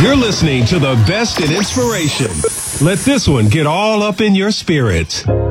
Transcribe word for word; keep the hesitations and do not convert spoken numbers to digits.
You're listening to the best in inspiration. Let this one get all up in your spirit.